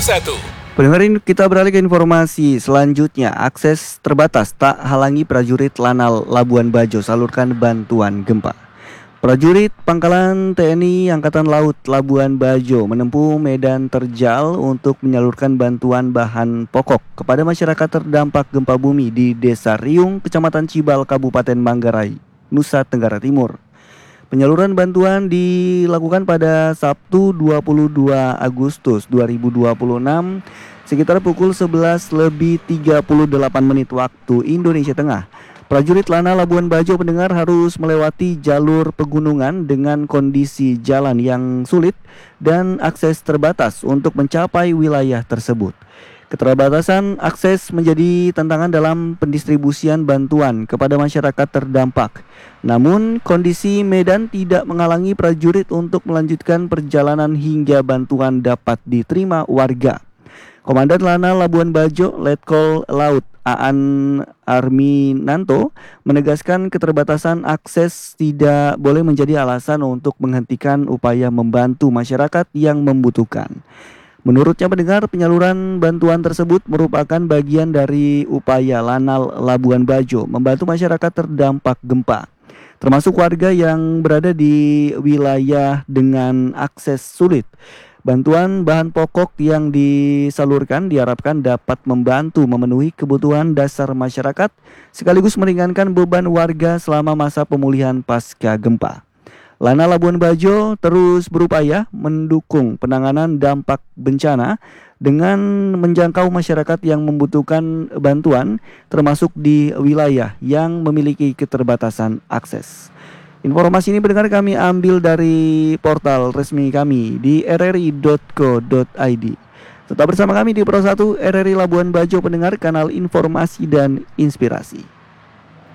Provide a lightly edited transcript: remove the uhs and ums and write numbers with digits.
1. Pendengarin, kita beralih ke informasi selanjutnya. Akses terbatas tak halangi prajurit Lanal Labuan Bajo salurkan bantuan gempa. Prajurit Pangkalan TNI Angkatan Laut Labuan Bajo menempuh medan terjal untuk menyalurkan bantuan bahan pokok kepada masyarakat terdampak gempa bumi di Desa Riung, Kecamatan Cibal, Kabupaten Manggarai, Nusa Tenggara Timur. Penyaluran bantuan dilakukan pada Sabtu 22 Agustus 2026 sekitar pukul 11:38 waktu Indonesia Tengah. Prajurit Lanal Labuan Bajo pendengar harus melewati jalur pegunungan dengan kondisi jalan yang sulit dan akses terbatas untuk mencapai wilayah tersebut. Keterbatasan akses menjadi tantangan dalam pendistribusian bantuan kepada masyarakat terdampak. Namun, kondisi medan tidak menghalangi prajurit untuk melanjutkan perjalanan hingga bantuan dapat diterima warga. Komandan Lanal Labuan Bajo, Letkol Laut Aan Arminanto, menegaskan keterbatasan akses tidak boleh menjadi alasan untuk menghentikan upaya membantu masyarakat yang membutuhkan. Menurutnya pendengar, penyaluran bantuan tersebut merupakan bagian dari upaya Lanal Labuan Bajo membantu masyarakat terdampak gempa, termasuk warga yang berada di wilayah dengan akses sulit. Bantuan bahan pokok yang disalurkan diharapkan dapat membantu memenuhi kebutuhan dasar masyarakat sekaligus meringankan beban warga selama masa pemulihan pasca gempa. Lanal Labuan Bajo terus berupaya mendukung penanganan dampak bencana dengan menjangkau masyarakat yang membutuhkan bantuan, termasuk di wilayah yang memiliki keterbatasan akses. Informasi ini pendengar kami ambil dari portal resmi kami di rri.co.id. Tetap bersama kami di Pro 1 RRI Labuan Bajo pendengar, kanal informasi dan inspirasi.